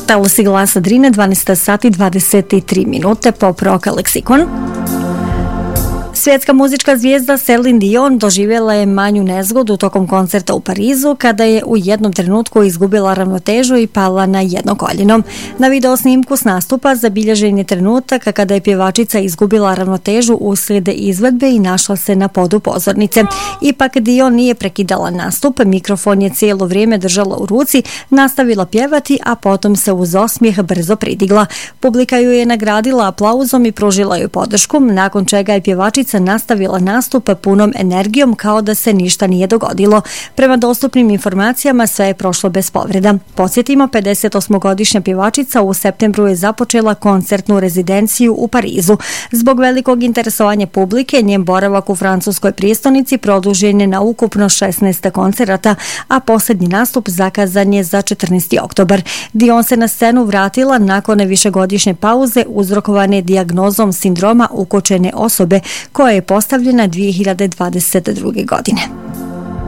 Talas i glasa Drine, 12 sati 23 minute po Proka Leksikon. Svjetska muzička zvijezda Celine Dion doživjela je manju nezgodu tokom koncerta u Parizu kada je u jednom trenutku izgubila ravnotežu i pala na jedno koljeno. Na video snimku s nastupa zabilježen je trenutak kada je pjevačica izgubila ravnotežu uslijed izvedbe i našla se na podu pozornice. Ipak Dion nije prekidala nastup, mikrofon je cijelo vrijeme držala u ruci, nastavila pjevati, a potom se uz osmijeh brzo pridigla. Publika ju je nagradila aplauzom i pružila joj podršku, nakon čega je pjevačica nastavila nastup punom energijom kao da se ništa nije dogodilo. Prema dostupnim informacijama sve je prošlo bez povreda. Podsjetimo, 58-godišnja pjevačica u septembru je započela koncertnu rezidenciju u Parizu. Zbog velikog interesovanja publike, njen boravak u francuskoj prijestolnici produžen je na ukupno 16 koncerata, a posljednji nastup zakazan je za 14. oktobar. Dion se na scenu vratila nakon višegodišnje pauze uzrokovane dijagnozom sindroma ukočene osobe koja je postavljena 2022. godine.